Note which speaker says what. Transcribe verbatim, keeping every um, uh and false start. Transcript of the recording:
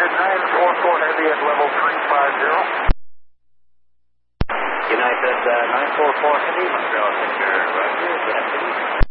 Speaker 1: United nine four four Heavy at level three five zero.
Speaker 2: United uh, nine four four Heavy, Montreal Sector, Roger, good afternoon.